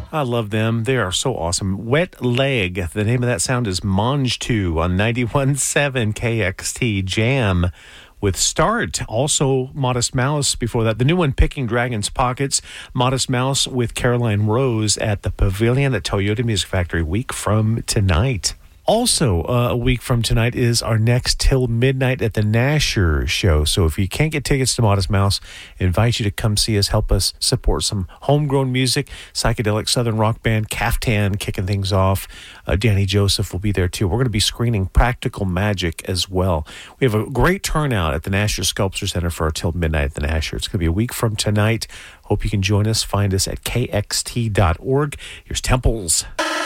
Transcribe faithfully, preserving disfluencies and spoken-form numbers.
I love them. They are so awesome. Wet Leg. The name of that sound is Mange two on ninety-one point seven K X T Jam with Start. Also, Modest Mouse before that. The new one, Picking Dragon's Pockets. Modest Mouse with Caroline Rose at the Pavilion at Toyota Music Factory week from tonight. Also, uh, a week from tonight is our next Till Midnight at the Nasher show. So if you can't get tickets to Modest Mouse, I invite you to come see us, help us support some homegrown music, psychedelic southern rock band, Caftan kicking things off. Uh, Danny Joseph will be there too. We're going to be screening Practical Magic as well. We have a great turnout at the Nasher Sculpture Center for our Till Midnight at the Nasher. It's going to be a week from tonight. Hope you can join us. Find us at K X T dot org. Here's Temples.